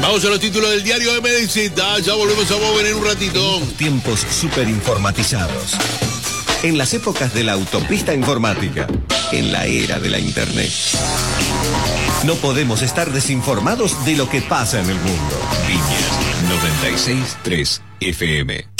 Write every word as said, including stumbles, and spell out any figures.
Vamos a los títulos del diario de Medicita. Ya volvemos a mover en un ratito. En tiempos súper informatizados. En las épocas de la autopista informática. En la era de la internet. No podemos estar desinformados de lo que pasa en el mundo. Viñas noventa y seis punto tres F M.